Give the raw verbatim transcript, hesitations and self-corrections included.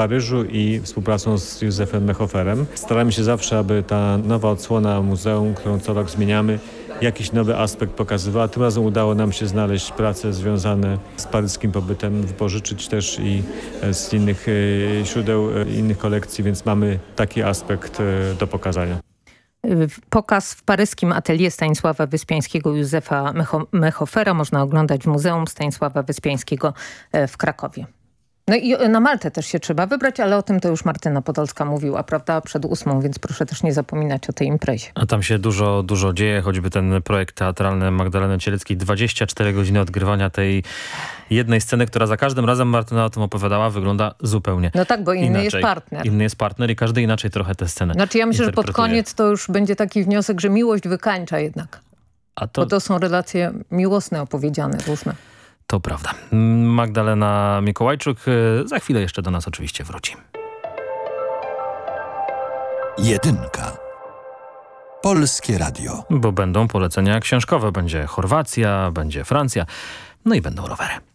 Paryżu i współpracą z Józefem Mehoferem. Staramy się zawsze, aby ta nowa odsłona muzeum, którą co rok zmieniamy, jakiś nowy aspekt pokazywała. Tym razem udało nam się znaleźć prace związane z paryskim pobytem, wypożyczyć też i z innych źródeł, innych kolekcji, więc mamy taki aspekt do pokazania. Pokaz w paryskim atelier Stanisława Wyspiańskiego i Józefa Mecho- Mehofera można oglądać w Muzeum Stanisława Wyspiańskiego w Krakowie. No i na Maltę też się trzeba wybrać, ale o tym to już Martyna Podolska mówiła, prawda, przed ósmą, więc proszę też nie zapominać o tej imprezie. A tam się dużo, dużo dzieje, choćby ten projekt teatralny Magdaleny Cieleckiej, dwadzieścia cztery godziny odgrywania tej jednej sceny, która za każdym razem, Martyna o tym opowiadała, wygląda zupełnie No tak, bo inny inaczej. jest partner. Inny jest partner i każdy inaczej trochę tę scenę Znaczy ja myślę, że pod interpretuje. koniec to już będzie taki wniosek, że miłość wykańcza jednak. A to... Bo to są relacje miłosne opowiedziane, różne. To prawda. Magdalena Mikołajczuk za chwilę jeszcze do nas oczywiście wróci. Jedynka. Polskie Radio. Bo będą polecenia książkowe. Będzie Chorwacja, będzie Francja, no i będą rowery.